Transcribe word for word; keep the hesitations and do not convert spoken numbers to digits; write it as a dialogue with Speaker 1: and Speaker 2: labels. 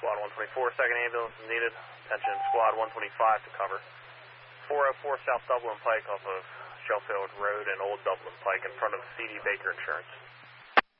Speaker 1: Squad one twenty-four, second ambulance is needed. Attention Squad one twenty-five to cover. four oh four South Dublin Pike off of Sheffield Road and Old Dublin Pike in front of C D Baker Insurance.